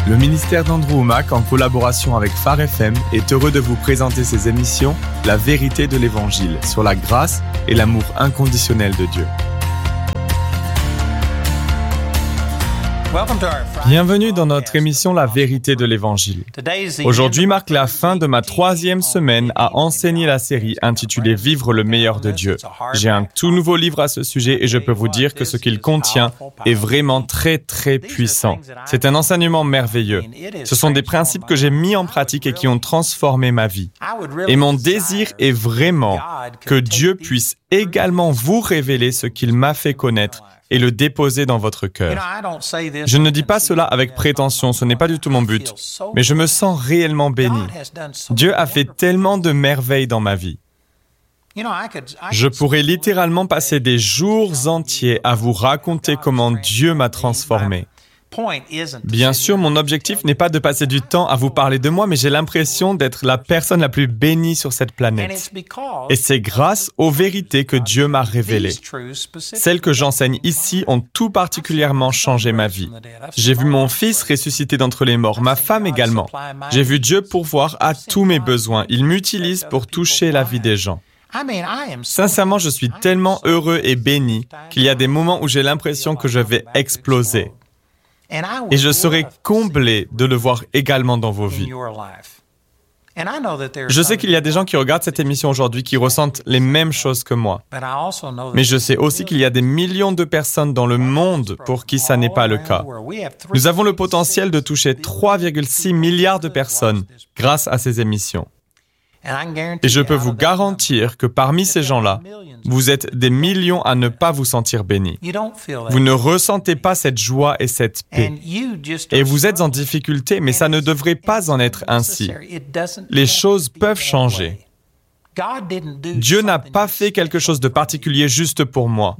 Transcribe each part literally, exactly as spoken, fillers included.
Le ministère d'Andrew Wommack, en collaboration avec Phare F M, est heureux de vous présenter ses émissions « La vérité de l'Évangile » sur la grâce et l'amour inconditionnel de Dieu. Bienvenue dans notre émission « La vérité de l'Évangile ». Aujourd'hui marque la fin de ma troisième semaine à enseigner la série intitulée « Vivre le meilleur de Dieu ». J'ai un tout nouveau livre à ce sujet et je peux vous dire que ce qu'il contient est vraiment très très puissant. C'est un enseignement merveilleux. Ce sont des principes que j'ai mis en pratique et qui ont transformé ma vie. Et mon désir est vraiment que Dieu puisse également vous révéler ce qu'il m'a fait connaître et le déposer dans votre cœur. Je ne dis pas cela avec prétention, ce n'est pas du tout mon but, mais je me sens réellement béni. Dieu a fait tellement de merveilles dans ma vie. Je pourrais littéralement passer des jours entiers à vous raconter comment Dieu m'a transformé. Bien sûr, mon objectif n'est pas de passer du temps à vous parler de moi, mais j'ai l'impression d'être la personne la plus bénie sur cette planète. Et c'est grâce aux vérités que Dieu m'a révélées. Celles que j'enseigne ici ont tout particulièrement changé ma vie. J'ai vu mon fils ressusciter d'entre les morts, ma femme également. J'ai vu Dieu pourvoir à tous mes besoins. Il m'utilise pour toucher la vie des gens. Sincèrement, je suis tellement heureux et béni qu'il y a des moments où j'ai l'impression que je vais exploser. Et je serai comblé de le voir également dans vos vies. Je sais qu'il y a des gens qui regardent cette émission aujourd'hui qui ressentent les mêmes choses que moi. Mais je sais aussi qu'il y a des millions de personnes dans le monde pour qui ça n'est pas le cas. Nous avons le potentiel de toucher trois virgule six milliards de personnes grâce à ces émissions. Et je peux vous garantir que parmi ces gens-là, vous êtes des millions à ne pas vous sentir bénis. Vous ne ressentez pas cette joie et cette paix. Et vous êtes en difficulté, mais ça ne devrait pas en être ainsi. Les choses peuvent changer. Dieu n'a pas fait quelque chose de particulier juste pour moi.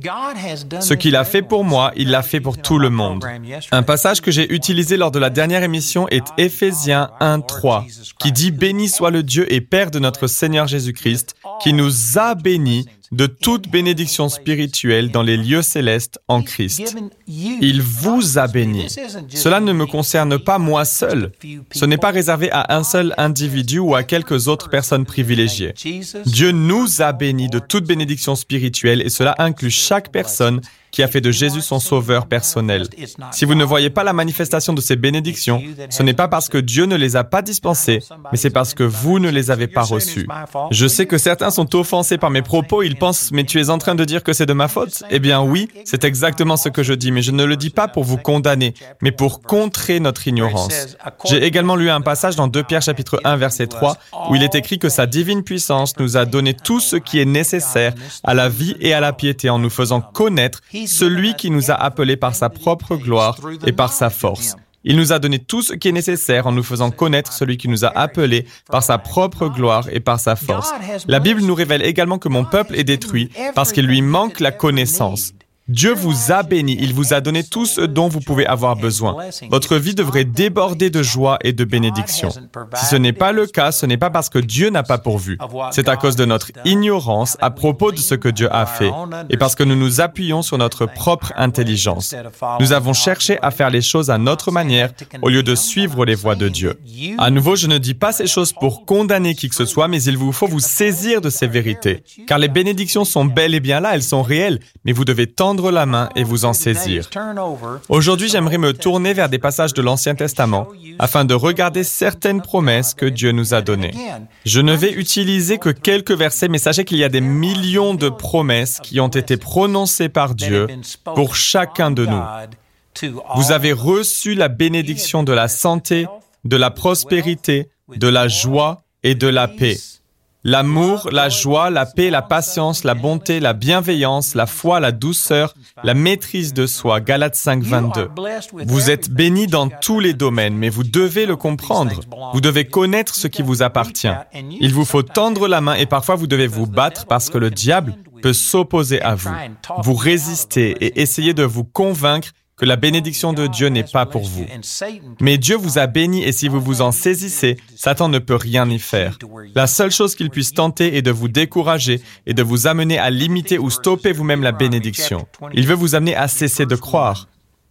Ce qu'il a fait pour moi, il l'a fait pour tout le monde. Un passage que j'ai utilisé lors de la dernière émission est Éphésiens un trois, qui dit « Béni soit le Dieu et Père de notre Seigneur Jésus-Christ, qui nous a bénis de toute bénédiction spirituelle dans les lieux célestes en Christ. Il vous a bénis. » Cela ne me concerne pas moi seul. Ce n'est pas réservé à un seul individu ou à quelques autres personnes privilégiées. Dieu nous a bénis de toute bénédiction spirituelle et cela inclut chaque personne qui a fait de Jésus son sauveur personnel. Si vous ne voyez pas la manifestation de ces bénédictions, ce n'est pas parce que Dieu ne les a pas dispensées, mais c'est parce que vous ne les avez pas reçues. Je sais que certains sont offensés par mes propos, ils pensent « Mais tu es en train de dire que c'est de ma faute ?» Eh bien oui, c'est exactement ce que je dis, mais je ne le dis pas pour vous condamner, mais pour contrer notre ignorance. J'ai également lu un passage dans deux Pierre chapitre un verset trois, où il est écrit que sa divine puissance nous a donné tout ce qui est nécessaire à la vie et à la piété en nous faisant connaître celui qui nous a appelés par sa propre gloire et par sa force. Il nous a donné tout ce qui est nécessaire en nous faisant connaître celui qui nous a appelés par sa propre gloire et par sa force. La Bible nous révèle également que mon peuple est détruit parce qu'il lui manque la connaissance. Dieu vous a béni, il vous a donné tout ce dont vous pouvez avoir besoin. Votre vie devrait déborder de joie et de bénédiction. Si ce n'est pas le cas, ce n'est pas parce que Dieu n'a pas pourvu. C'est à cause de notre ignorance à propos de ce que Dieu a fait et parce que nous nous appuyons sur notre propre intelligence. Nous avons cherché à faire les choses à notre manière au lieu de suivre les voies de Dieu. À nouveau, je ne dis pas ces choses pour condamner qui que ce soit, mais il vous faut vous saisir de ces vérités. Car les bénédictions sont bel et bien là, elles sont réelles, mais vous devez tendre la main et vous en saisir. Aujourd'hui, j'aimerais me tourner vers des passages de l'Ancien Testament afin de regarder certaines promesses que Dieu nous a données. Je ne vais utiliser que quelques versets, mais sachez qu'il y a des millions de promesses qui ont été prononcées par Dieu pour chacun de nous. Vous avez reçu la bénédiction de la santé, de la prospérité, de la joie et de la paix. L'amour, la joie, la paix, la patience, la bonté, la bienveillance, la foi, la douceur, la maîtrise de soi. Galates cinq, vingt-deux. Vous êtes bénis dans tous les domaines, mais vous devez le comprendre. Vous devez connaître ce qui vous appartient. Il vous faut tendre la main et parfois vous devez vous battre parce que le diable peut s'opposer à vous. Vous résistez et essayez de vous convaincre que la bénédiction de Dieu n'est pas pour vous. Mais Dieu vous a béni et si vous vous en saisissez, Satan ne peut rien y faire. La seule chose qu'il puisse tenter est de vous décourager et de vous amener à limiter ou stopper vous-même la bénédiction. Il veut vous amener à cesser de croire.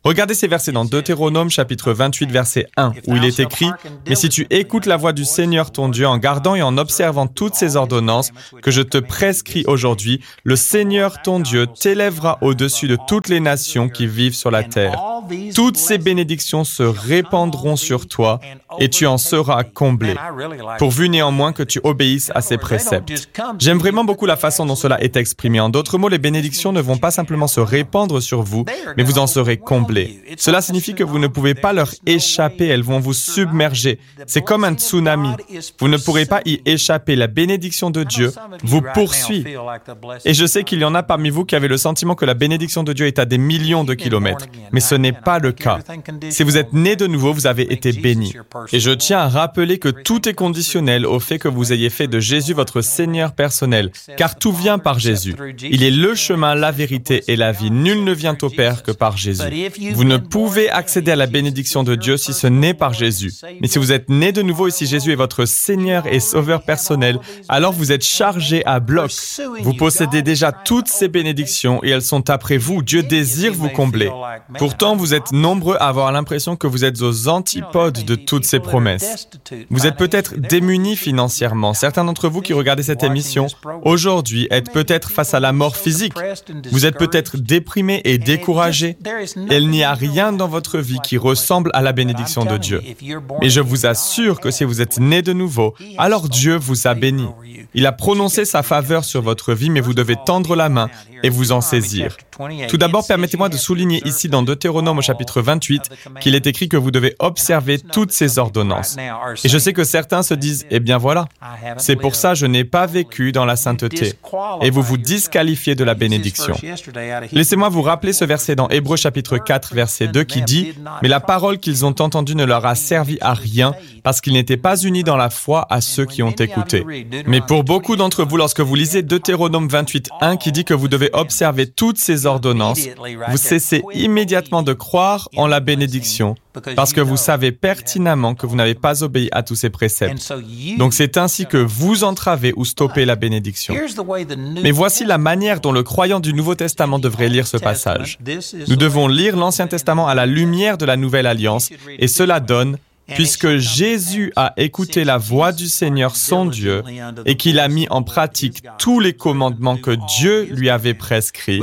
Regardez ces versets dans Deutéronome chapitre vingt-huit, verset un, où il est écrit « Mais si tu écoutes la voix du Seigneur ton Dieu en gardant et en observant toutes ces ordonnances que je te prescris aujourd'hui, le Seigneur ton Dieu t'élèvera au-dessus de toutes les nations qui vivent sur la terre. Toutes ces bénédictions se répandront sur toi et tu en seras comblé, pourvu néanmoins que tu obéisses à ces préceptes. » J'aime vraiment beaucoup la façon dont cela est exprimé. En d'autres mots, les bénédictions ne vont pas simplement se répandre sur vous, mais vous en serez comblés. Cela signifie que vous ne pouvez pas leur échapper, elles vont vous submerger. C'est comme un tsunami. Vous ne pourrez pas y échapper. La bénédiction de Dieu vous poursuit. Et je sais qu'il y en a parmi vous qui avez le sentiment que la bénédiction de Dieu est à des millions de kilomètres. Mais ce n'est pas le cas. Si vous êtes né de nouveau, vous avez été béni. Et je tiens à rappeler que tout est conditionnel au fait que vous ayez fait de Jésus votre Seigneur personnel, car tout vient par Jésus. Il est le chemin, la vérité et la vie. Nul ne vient au Père que par Jésus. Vous ne pouvez accéder à la bénédiction de Dieu si ce n'est par Jésus. Mais si vous êtes né de nouveau et si Jésus est votre Seigneur et Sauveur personnel, alors vous êtes chargé à bloc. Vous possédez déjà toutes ces bénédictions et elles sont après vous. Dieu désire vous combler. Pourtant, vous êtes nombreux à avoir l'impression que vous êtes aux antipodes de toutes ces promesses. Vous êtes peut-être démunis financièrement. Certains d'entre vous qui regardez cette émission aujourd'hui êtes peut-être face à la mort physique. Vous êtes peut-être déprimés et découragés. Il n'y a rien dans votre vie qui ressemble à la bénédiction de Dieu. Mais je vous assure que si vous êtes né de nouveau, alors Dieu vous a béni. Il a prononcé sa faveur sur votre vie, mais vous devez tendre la main et vous en saisir. Tout d'abord, permettez-moi de souligner ici dans Deutéronome au chapitre vingt-huit qu'il est écrit que vous devez observer toutes ces ordonnances. Et je sais que certains se disent « Eh bien voilà, c'est pour ça que je n'ai pas vécu dans la sainteté. » Et vous vous disqualifiez de la bénédiction. Laissez-moi vous rappeler ce verset dans Hébreux chapitre quatre, verset deux qui dit « Mais la parole qu'ils ont entendue ne leur a servi à rien parce qu'ils n'étaient pas unis dans la foi à ceux qui ont écouté. » Mais pour beaucoup d'entre vous, lorsque vous lisez Deutéronome vingt-huit, un qui dit que vous devez observer toutes ces ordonnances, vous cessez immédiatement de croire en la bénédiction parce que vous savez pertinemment que vous n'avez pas obéi à tous ces préceptes. Donc c'est ainsi que vous entravez ou stoppez la bénédiction. Mais voici la manière dont le croyant du Nouveau Testament devrait lire ce passage. Nous devons lire l'Ancien Testament à la lumière de la Nouvelle Alliance et cela donne puisque Jésus a écouté la voix du Seigneur son Dieu et qu'il a mis en pratique tous les commandements que Dieu lui avait prescrits,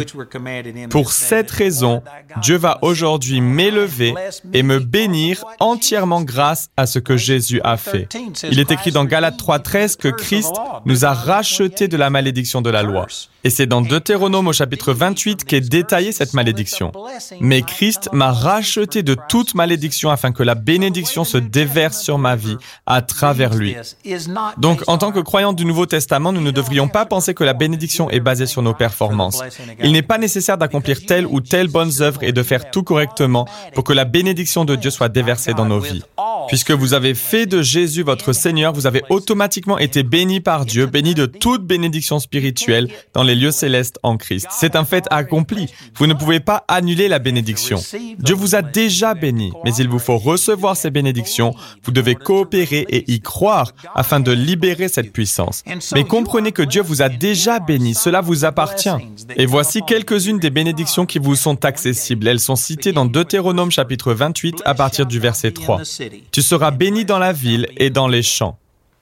pour cette raison, Dieu va aujourd'hui m'élever et me bénir entièrement grâce à ce que Jésus a fait. Il est écrit dans Galates trois treize que Christ nous a rachetés de la malédiction de la loi. Et c'est dans Deutéronome au chapitre vingt-huit qu'est détaillée cette malédiction. Mais Christ m'a racheté de toute malédiction afin que la bénédiction se déverse sur ma vie à travers lui. Donc, en tant que croyants du Nouveau Testament, nous ne devrions pas penser que la bénédiction est basée sur nos performances. Il n'est pas nécessaire d'accomplir telle ou telle bonne œuvre et de faire tout correctement pour que la bénédiction de Dieu soit déversée dans nos vies. Puisque vous avez fait de Jésus votre Seigneur, vous avez automatiquement été bénis par Dieu, bénis de toute bénédiction spirituelle dans les lieux célestes en Christ. C'est un fait accompli. Vous ne pouvez pas annuler la bénédiction. Dieu vous a déjà béni, mais il vous faut recevoir ces bénédictions. Vous devez coopérer et y croire afin de libérer cette puissance. Mais comprenez que Dieu vous a déjà béni, cela vous appartient. Et voici quelques-unes des bénédictions qui vous sont accessibles. Elles sont citées dans Deutéronome chapitre vingt-huit à partir du verset trois. Tu seras béni dans la ville et dans les champs.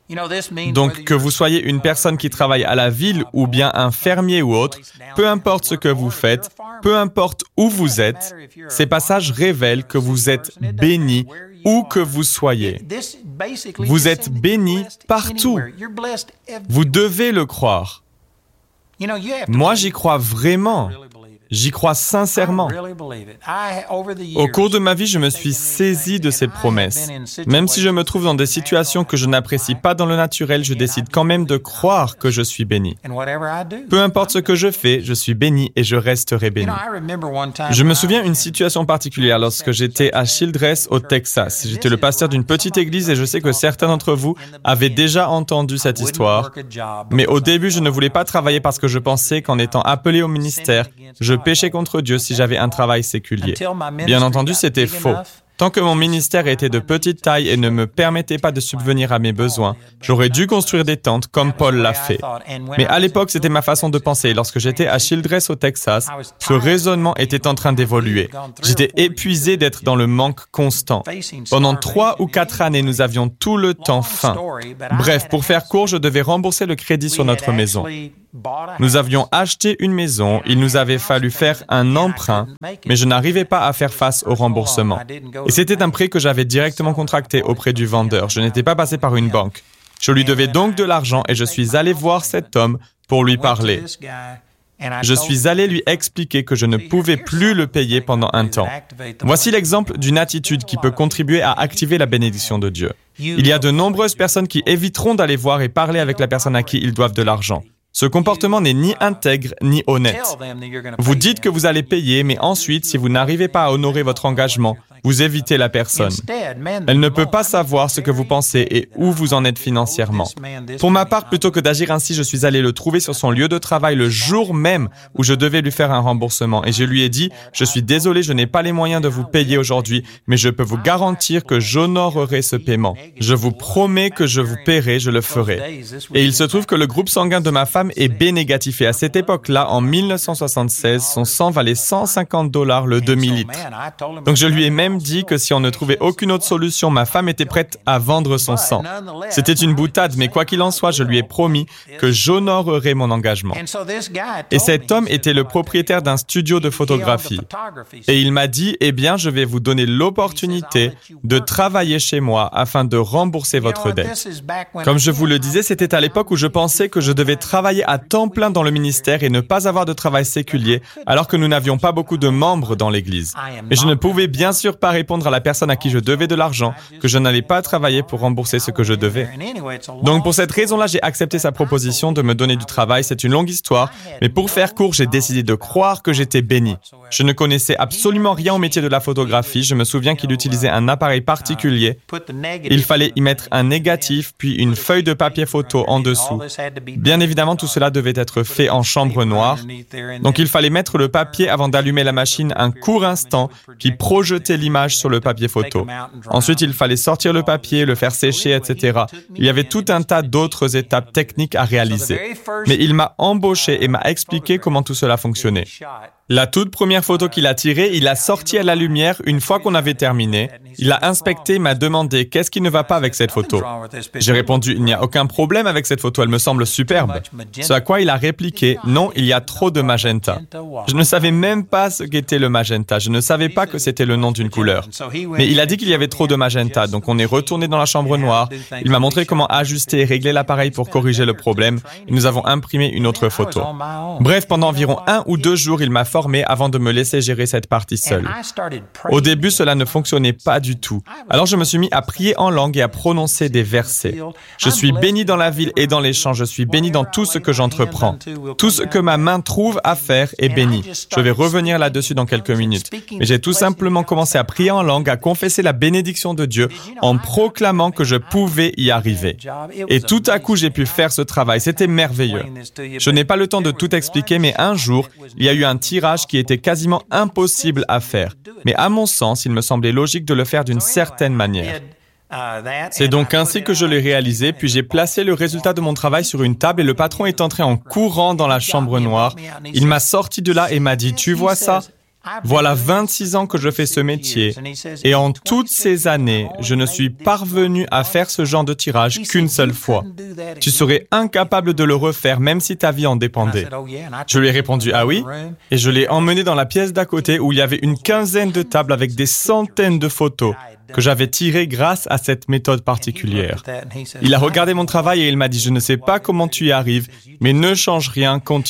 Donc, que vous soyez une personne qui travaille à la ville ou bien un fermier ou autre, peu importe ce que vous faites, peu importe où vous êtes, ces passages révèlent que vous êtes béni où que vous soyez. Vous êtes béni partout. Vous devez le croire. Moi, j'y crois vraiment. J'y crois sincèrement. Au cours de ma vie, je me suis saisi de ces promesses. Même si je me trouve dans des situations que je n'apprécie pas dans le naturel, je décide quand même de croire que je suis béni. Peu importe ce que je fais, je suis béni et je resterai béni. Je me souviens d'une situation particulière lorsque j'étais à Childress, au Texas. J'étais le pasteur d'une petite église et je sais que certains d'entre vous avaient déjà entendu cette histoire. Mais au début, je ne voulais pas travailler parce que je pensais qu'en étant appelé au ministère, je péchais contre Dieu si j'avais un travail séculier. Bien entendu, c'était faux. Tant que mon ministère était de petite taille et ne me permettait pas de subvenir à mes besoins, j'aurais dû construire des tentes comme Paul l'a fait. Mais à l'époque, c'était ma façon de penser. Lorsque j'étais à Childress au Texas, ce raisonnement était en train d'évoluer. J'étais épuisé d'être dans le manque constant. Pendant trois ou quatre années, nous avions tout le temps faim. Bref, pour faire court, je devais rembourser le crédit sur notre maison. Nous avions acheté une maison, il nous avait fallu faire un emprunt, mais je n'arrivais pas à faire face au remboursement. Et c'était un prêt que j'avais directement contracté auprès du vendeur. Je n'étais pas passé par une banque. Je lui devais donc de l'argent et je suis allé voir cet homme pour lui parler. Je suis allé lui expliquer que je ne pouvais plus le payer pendant un temps. Voici l'exemple d'une attitude qui peut contribuer à activer la bénédiction de Dieu. Il y a de nombreuses personnes qui éviteront d'aller voir et parler avec la personne à qui ils doivent de l'argent. Ce comportement n'est ni intègre ni honnête. Vous dites que vous allez payer, mais ensuite, si vous n'arrivez pas à honorer votre engagement, vous évitez la personne. Elle ne peut pas savoir ce que vous pensez et où vous en êtes financièrement. Pour ma part, plutôt que d'agir ainsi, je suis allé le trouver sur son lieu de travail le jour même où je devais lui faire un remboursement. Et je lui ai dit, je suis désolé, je n'ai pas les moyens de vous payer aujourd'hui, mais je peux vous garantir que j'honorerai ce paiement. Je vous promets que je vous paierai, je le ferai. Et il se trouve que le groupe sanguin de ma femme est B négatif. Et à cette époque-là, en mille neuf cent soixante-seize, son sang valait cent cinquante dollars le demi-litre. Donc je lui ai même dit que si on ne trouvait aucune autre solution, ma femme était prête à vendre son sang. C'était une boutade, mais quoi qu'il en soit, je lui ai promis que j'honorerais mon engagement. Et cet homme était le propriétaire d'un studio de photographie. Et il m'a dit, eh bien, je vais vous donner l'opportunité de travailler chez moi afin de rembourser votre dette. Comme je vous le disais, c'était à l'époque où je pensais que je devais travailler à temps plein dans le ministère et ne pas avoir de travail séculier, alors que nous n'avions pas beaucoup de membres dans l'Église. Mais je ne pouvais bien sûr pas répondre à la personne à qui je devais de l'argent, que je n'allais pas travailler pour rembourser ce que je devais. Donc pour cette raison-là, j'ai accepté sa proposition de me donner du travail. C'est une longue histoire, mais pour faire court, j'ai décidé de croire que j'étais béni. Je ne connaissais absolument rien au métier de la photographie. Je me souviens qu'il utilisait un appareil particulier. Il fallait y mettre un négatif, puis une feuille de papier photo en dessous. Bien évidemment, tout cela devait être fait en chambre noire. Donc il fallait mettre le papier avant d'allumer la machine un court instant qui projetait l'image sur le papier photo. Ensuite, il fallait sortir le papier, le faire sécher, et cetera. Il y avait tout un tas d'autres étapes techniques à réaliser. Mais il m'a embauché et m'a expliqué comment tout cela fonctionnait. La toute première photo qu'il a tirée, il a sorti à la lumière une fois qu'on avait terminé. Il a inspecté et m'a demandé « Qu'est-ce qui ne va pas avec cette photo ?» J'ai répondu « Il n'y a aucun problème avec cette photo, elle me semble superbe. » Ce à quoi il a répliqué « Non, il y a trop de magenta. » Je ne savais même pas ce qu'était le magenta. Je ne savais pas que c'était le nom d'une couleur. Mais il a dit qu'il y avait trop de magenta, donc on est retourné dans la chambre noire. Il m'a montré comment ajuster et régler l'appareil pour corriger le problème. Et nous avons imprimé une autre photo. Bref, pendant environ un ou deux jours, il m'a formé avant de me laisser gérer cette partie seule. Au début, cela ne fonctionnait pas du tout. Alors je me suis mis à prier en langue et à prononcer des versets. Je suis béni dans la ville et dans les champs. Je suis béni dans tout ce que j'entreprends. Tout ce que ma main trouve à faire est béni. Je vais revenir là-dessus dans quelques minutes. Mais j'ai tout simplement commencé à prier en langue, à confesser la bénédiction de Dieu en proclamant que je pouvais y arriver. Et tout à coup, j'ai pu faire ce travail. C'était merveilleux. Je n'ai pas le temps de tout expliquer, mais un jour, il y a eu un tirage qui était quasiment impossible à faire. Mais à mon sens, il me semblait logique de le faire d'une certaine manière. C'est donc ainsi que je l'ai réalisé, puis j'ai placé le résultat de mon travail sur une table et le patron est entré en courant dans la chambre noire. Il m'a sorti de là et m'a dit « Tu vois ça ? Voilà vingt-six ans que je fais ce métier et en toutes ces années, je ne suis parvenu à faire ce genre de tirage qu'une seule fois. Tu serais incapable de le refaire même si ta vie en dépendait. » Je lui ai répondu « Ah oui ?» et je l'ai emmené dans la pièce d'à côté où il y avait une quinzaine de tables avec des centaines de photos que j'avais tirées grâce à cette méthode particulière. Il a regardé mon travail et il m'a dit « Je ne sais pas comment tu y arrives, mais ne change rien, continue. »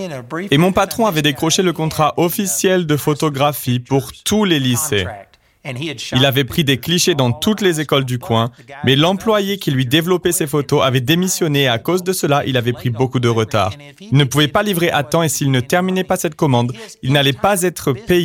Et mon patron avait décroché le contrat officiel de photographie pour tous les lycées. Il avait pris des clichés dans toutes les écoles du coin, mais l'employé qui lui développait ces photos avait démissionné et à cause de cela, il avait pris beaucoup de retard. Il ne pouvait pas livrer à temps et s'il ne terminait pas cette commande, il n'allait pas être payé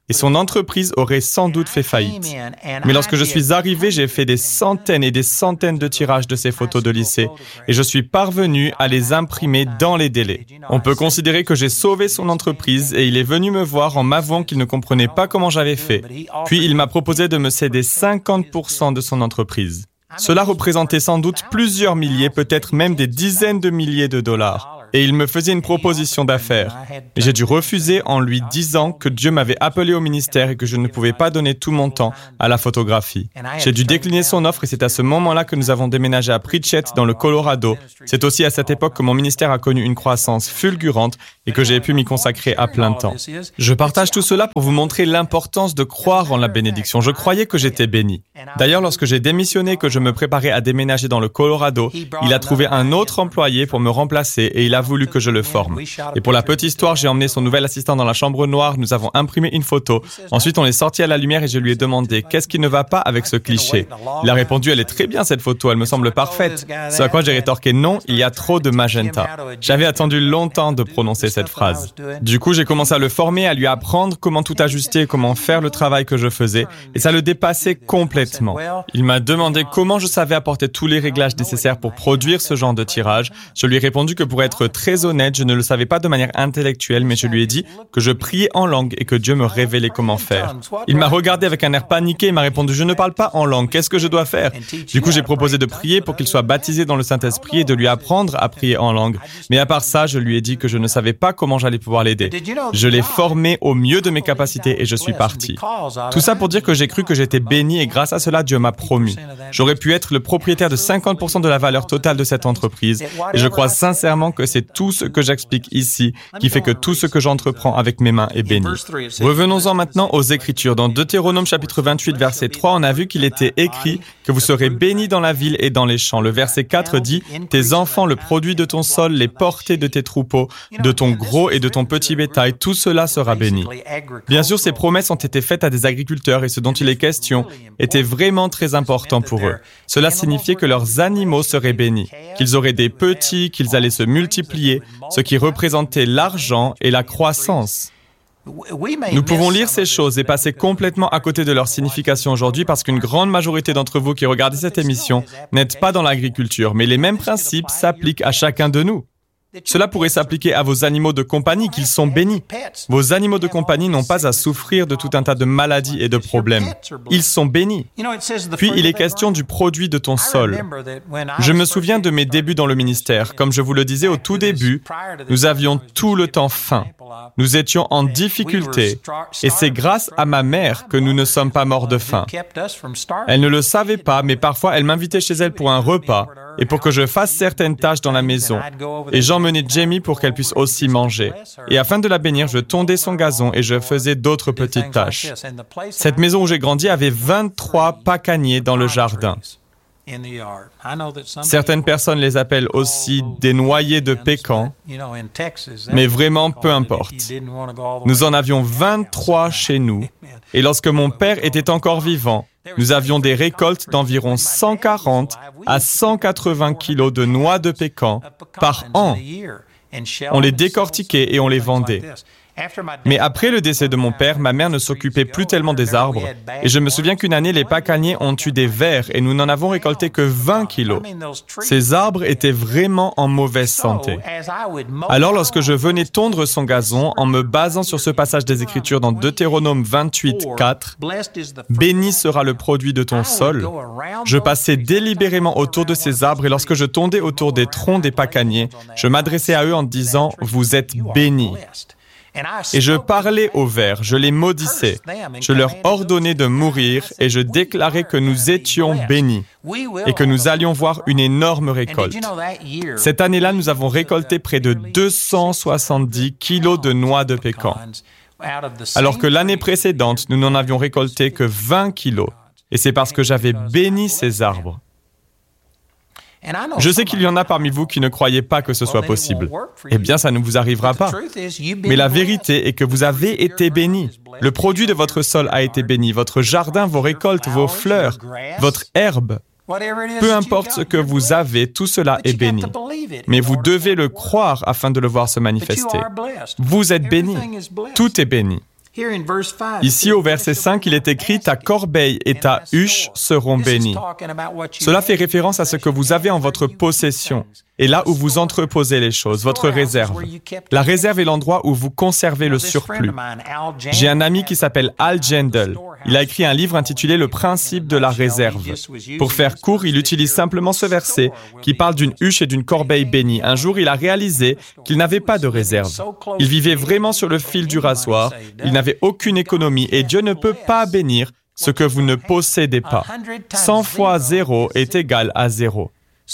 et son entreprise aurait sans doute fait faillite. Mais lorsque je suis arrivé, j'ai fait des centaines et des centaines de tirages de ces photos de lycée et je suis parvenu à les imprimer dans les délais. On peut considérer que j'ai sauvé son entreprise et il est venu me voir en m'avouant qu'il ne comprenait pas comment j'avais fait. Puis il m'a proposé de me céder cinquante pour cent de son entreprise. Cela représentait sans doute plusieurs milliers, peut-être même des dizaines de milliers de dollars. Et il me faisait une proposition d'affaires. J'ai dû refuser en lui disant que Dieu m'avait appelé au ministère et que je ne pouvais pas donner tout mon temps à la photographie. J'ai dû décliner son offre et c'est à ce moment-là que nous avons déménagé à Pritchett, dans le Colorado. C'est aussi à cette époque que mon ministère a connu une croissance fulgurante et que j'ai pu m'y consacrer à plein temps. Je partage tout cela pour vous montrer l'importance de croire en la bénédiction. Je croyais que j'étais béni. D'ailleurs, lorsque j'ai démissionné et que je me préparais à déménager dans le Colorado, il a trouvé un autre employé pour me remplacer et il a voulu que je le forme. Et pour la petite histoire, j'ai emmené son nouvel assistant dans la chambre noire, nous avons imprimé une photo. Ensuite, on est sorti à la lumière et je lui ai demandé « Qu'est-ce qui ne va pas avec ce cliché ?» Il a répondu « Elle est très bien cette photo, elle me semble parfaite. » Ce à quoi j'ai rétorqué « Non, il y a trop de magenta. » J'avais attendu longtemps de prononcer cette phrase. Du coup, j'ai commencé à le former, à lui apprendre comment tout ajuster, comment faire le travail que je faisais, et ça le dépassait complètement. Il m'a demandé comment je savais apporter tous les réglages nécessaires pour produire ce genre de tirage. Je lui ai répondu que pour être très honnête, je ne le savais pas de manière intellectuelle, mais je lui ai dit que je priais en langue et que Dieu me révélait comment faire. Il m'a regardé avec un air paniqué et m'a répondu « Je ne parle pas en langue, qu'est-ce que je dois faire ?» Du coup, j'ai proposé de prier pour qu'il soit baptisé dans le Saint-Esprit et de lui apprendre à prier en langue. Mais à part ça, je lui ai dit que je ne savais pas comment j'allais pouvoir l'aider. Je l'ai formé au mieux de mes capacités et je suis parti. Tout ça pour dire que j'ai cru que j'étais béni et grâce à cela, Dieu m'a promu. J'aurais pu être le propriétaire de cinquante pour cent de la valeur totale de cette entreprise et je crois sincèrement que c'est tout ce que j'explique ici qui fait que tout ce que j'entreprends avec mes mains est béni. Revenons-en maintenant aux Écritures. Dans Deutéronome chapitre vingt-huit, verset trois, on a vu qu'il était écrit que vous serez bénis dans la ville et dans les champs. Le verset quatre dit « Tes enfants, le produit de ton sol, les portées de tes troupeaux, de ton gros et de ton petit bétail, tout cela sera béni. » Bien sûr, ces promesses ont été faites à des agriculteurs et ce dont il est question était vraiment très important pour eux. Cela signifiait que leurs animaux seraient bénis, qu'ils auraient des petits, qu'ils allaient se multiplier, ce qui représentait l'argent et la croissance. Nous pouvons lire ces choses et passer complètement à côté de leur signification aujourd'hui parce qu'une grande majorité d'entre vous qui regardez cette émission n'êtes pas dans l'agriculture, mais les mêmes principes s'appliquent à chacun de nous. Cela pourrait s'appliquer à vos animaux de compagnie, qu'ils sont bénis. Vos animaux de compagnie n'ont pas à souffrir de tout un tas de maladies et de problèmes. Ils sont bénis. Puis, il est question du produit de ton sol. Je me souviens de mes débuts dans le ministère. Comme je vous le disais au tout début, nous avions tout le temps faim. Nous étions en difficulté. Et c'est grâce à ma mère que nous ne sommes pas morts de faim. Elle ne le savait pas, mais parfois, elle m'invitait chez elle pour un repas et pour que je fasse certaines tâches dans la maison. Et j'emmenais Jamie pour qu'elle puisse aussi manger. Et afin de la bénir, je tondais son gazon et je faisais d'autres petites tâches. Cette maison où j'ai grandi avait vingt-trois pacaniers dans le jardin. Certaines personnes les appellent aussi des noyers de pécan, mais vraiment peu importe. Nous en avions vingt-trois chez nous, et lorsque mon père était encore vivant, nous avions des récoltes d'environ cent quarante à cent quatre-vingts kilos de noix de pécan par an. On les décortiquait et on les vendait. Mais après le décès de mon père, ma mère ne s'occupait plus tellement des arbres. Et je me souviens qu'une année, les pacaniers ont eu des vers et nous n'en avons récolté que vingt kilos. Ces arbres étaient vraiment en mauvaise santé. Alors, lorsque je venais tondre son gazon, en me basant sur ce passage des Écritures dans Deutéronome vingt-huit, quatre, « Béni sera le produit de ton sol », je passais délibérément autour de ces arbres et lorsque je tondais autour des troncs des pacaniers, je m'adressais à eux en disant « Vous êtes bénis ». Et je parlais aux vers, je les maudissais, je leur ordonnais de mourir et je déclarais que nous étions bénis et que nous allions voir une énorme récolte. Cette année-là, nous avons récolté près de deux cent soixante-dix kilos de noix de pécan, alors que l'année précédente, nous n'en avions récolté que vingt kilos. Et c'est parce que j'avais béni ces arbres. Je sais qu'il y en a parmi vous qui ne croyez pas que ce soit possible. Eh bien, ça ne vous arrivera pas. Mais la vérité est que vous avez été bénis. Le produit de votre sol a été béni. Votre jardin, vos récoltes, vos fleurs, votre herbe. Peu importe ce que vous avez, tout cela est béni. Mais vous devez le croire afin de le voir se manifester. Vous êtes bénis. Tout est béni. Ici, au verset cinq, il est écrit « Ta corbeille et ta huche seront bénies ». Cela fait référence à ce que vous avez en votre possession et là où vous entreposez les choses, votre réserve. La réserve est l'endroit où vous conservez le surplus. J'ai un ami qui s'appelle Al Gendel. Il a écrit un livre intitulé « Le principe de la réserve ». Pour faire court, il utilise simplement ce verset qui parle d'une huche et d'une corbeille bénie. Un jour, il a réalisé qu'il n'avait pas de réserve. Il vivait vraiment sur le fil du rasoir. Il n'avait aucune économie et Dieu ne peut pas bénir ce que vous ne possédez pas. cent fois zéro est égal à zéro.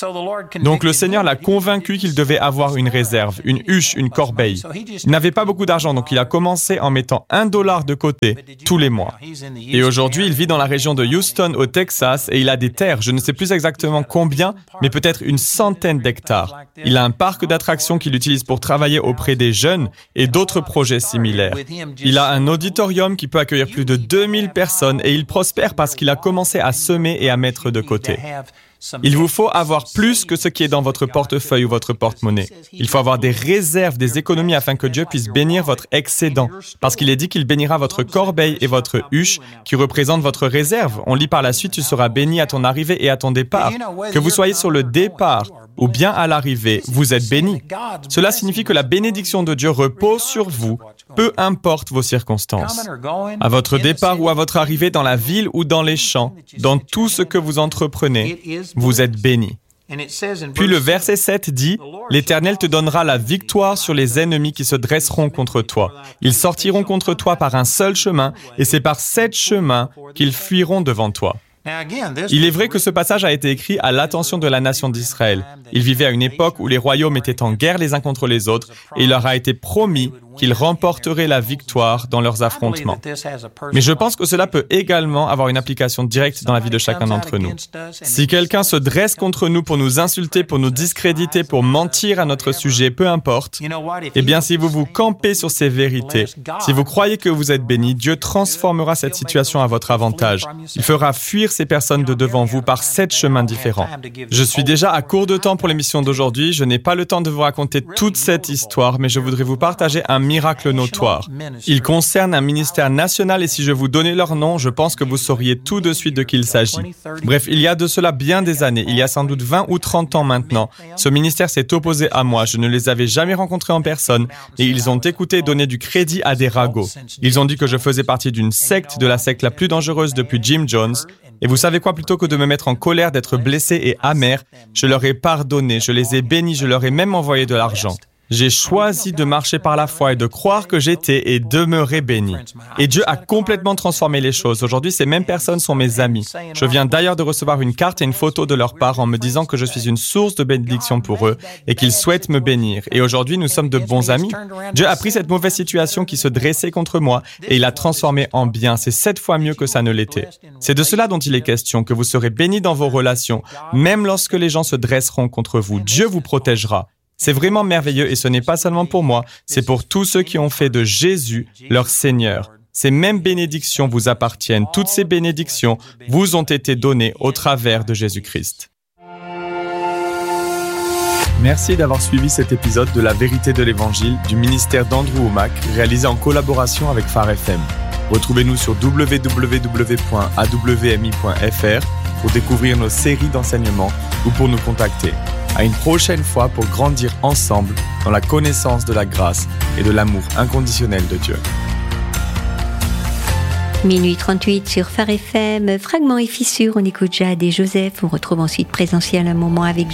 Donc le Seigneur l'a convaincu qu'il devait avoir une réserve, une huche, une corbeille. Il n'avait pas beaucoup d'argent, donc il a commencé en mettant un dollar de côté tous les mois. Et aujourd'hui, il vit dans la région de Houston, au Texas, et il a des terres, je ne sais plus exactement combien, mais peut-être une centaine d'hectares. Il a un parc d'attractions qu'il utilise pour travailler auprès des jeunes et d'autres projets similaires. Il a un auditorium qui peut accueillir plus de deux mille personnes et il prospère parce qu'il a commencé à semer et à mettre de côté. Il vous faut avoir plus que ce qui est dans votre portefeuille ou votre porte-monnaie. Il faut avoir des réserves, des économies afin que Dieu puisse bénir votre excédent. Parce qu'il est dit qu'il bénira votre corbeille et votre huche qui représentent votre réserve. On lit par la suite, tu seras béni à ton arrivée et à ton départ. Que vous soyez sur le départ ou bien à l'arrivée, vous êtes béni. Cela signifie que la bénédiction de Dieu repose sur vous, peu importe vos circonstances. À votre départ ou à votre arrivée dans la ville ou dans les champs, dans tout ce que vous entreprenez, vous êtes béni. Puis le verset sept dit, « L'Éternel te donnera la victoire sur les ennemis qui se dresseront contre toi. Ils sortiront contre toi par un seul chemin, et c'est par sept chemins qu'ils fuiront devant toi. » Il est vrai que ce passage a été écrit à l'attention de la nation d'Israël. Ils vivaient à une époque où les royaumes étaient en guerre les uns contre les autres et il leur a été promis qu'ils remporteraient la victoire dans leurs affrontements. Mais je pense que cela peut également avoir une application directe dans la vie de chacun d'entre nous. Si quelqu'un se dresse contre nous pour nous insulter, pour nous discréditer, pour mentir à notre sujet, peu importe, eh bien si vous vous campez sur ces vérités, si vous croyez que vous êtes béni, Dieu transformera cette situation à votre avantage. Il fera fuir ces personnes de devant vous par sept chemins différents. Je suis déjà à court de temps pour l'émission d'aujourd'hui. Je n'ai pas le temps de vous raconter toute cette histoire, mais je voudrais vous partager un miracle notoire. Il concerne un ministère national et si je vous donnais leur nom, je pense que vous sauriez tout de suite de qui il s'agit. Bref, il y a de cela bien des années, il y a sans doute vingt ou trente ans maintenant, ce ministère s'est opposé à moi. Je ne les avais jamais rencontrés en personne et ils ont écouté et donné du crédit à des ragots. Ils ont dit que je faisais partie d'une secte, de la secte la plus dangereuse depuis Jim Jones. Et vous savez quoi, plutôt que de me mettre en colère, d'être blessé et amer, je leur ai pardonné, je les ai bénis, je leur ai même envoyé de l'argent. J'ai choisi de marcher par la foi et de croire que j'étais et demeurais béni. Et Dieu a complètement transformé les choses. Aujourd'hui, ces mêmes personnes sont mes amis. Je viens d'ailleurs de recevoir une carte et une photo de leur part en me disant que je suis une source de bénédiction pour eux et qu'ils souhaitent me bénir. Et aujourd'hui, nous sommes de bons amis. Dieu a pris cette mauvaise situation qui se dressait contre moi et il l'a transformée en bien. C'est sept fois mieux que ça ne l'était. C'est de cela dont il est question, que vous serez bénis dans vos relations, même lorsque les gens se dresseront contre vous. Dieu vous protégera. C'est vraiment merveilleux et ce n'est pas seulement pour moi, c'est pour tous ceux qui ont fait de Jésus leur Seigneur. Ces mêmes bénédictions vous appartiennent. Toutes ces bénédictions vous ont été données au travers de Jésus-Christ. Merci d'avoir suivi cet épisode de La Vérité de l'Évangile du ministère d'Andrew Wommack, réalisé en collaboration avec Phare F M. Retrouvez-nous sur w w w point a w m i point f r pour découvrir nos séries d'enseignements ou pour nous contacter. À une prochaine fois pour grandir ensemble dans la connaissance de la grâce et de l'amour inconditionnel de Dieu. Minuit trente-huit sur Phare F M, Fragments et fissures, on écoute Jade et Joseph. On retrouve ensuite Présentiel, un moment avec